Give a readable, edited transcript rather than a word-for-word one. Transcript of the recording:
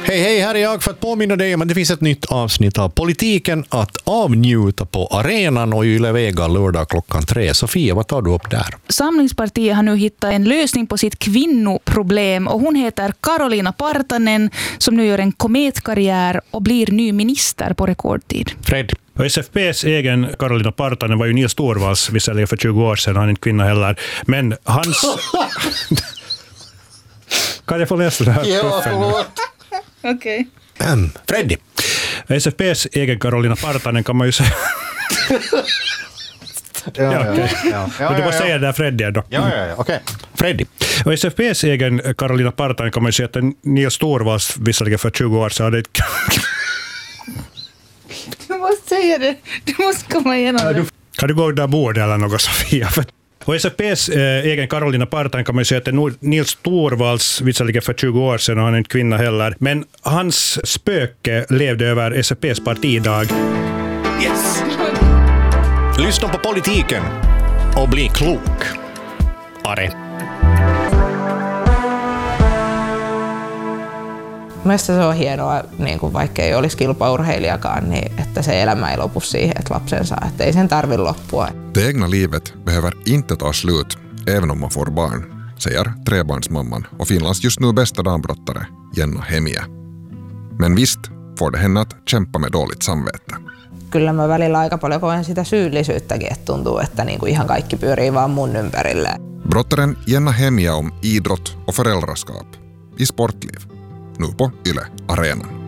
Hej, här är jag för att påminna dig om att det finns ett nytt avsnitt av Politiken att avnjuta på arenan och Yle Vega lördag 3. Sofia, vad tar du upp där? Samlingspartiet har nu hittat en lösning på sitt kvinnoproblem och hon heter Karolina Partanen som nu gör en kometkarriär och blir ny minister på rekordtid. Fred? Och SFP:s egen Karolina Partanen var ju Nils Torvalds visserligen för 20 år sedan, han är inte kvinna heller. Men hans... Kan jag få läsa det här? Ja, förlåt. Okej. Freddy? SFP:s egen Karolina Partanen kan man ju säga... Men du måste säga det där Freddy då. Ja, okej. Freddy? Och SFP:s egen Karolina Partanen kan man ju säga att Nils Torvalds visserligen för 20 år sedan... Du måste säga det. Du måste komma igenom det. Kan du gå där bordet eller något, Sofia? Och SFP:s egen Karolina Partanen kan man ju säga att Nils Torvalds visserligen för 20 år sedan och han är inte kvinna heller. Men hans spöke levde över SFP:s partidag. Yes! Lyssna på Politiken och bli klok. Are. Mielestäni se on hienoa, niin kuin vaikka ei olisi kilpaurheilijakaan, niin että se elämä ei lopu siihen, että lapsensa, että ei sen tarvitse loppua. Det egna livet behöver inte ta slut, även om man får barn, säger trebarnsmamman och Finlands just nu bästa dambrottare, Jenna Hemiä. Men visst får det henne att kämpa med dåligt samvete. Kyllä mä välillä aika paljon koen sitä syyllisyyttäkin, että tuntuu, että niin kuin ihan kaikki pyörii vaan mun ympärille. Brottaren Jenna Hemiä om idrott och föräldraskap i Sportliv. Nu på Yle Arenan.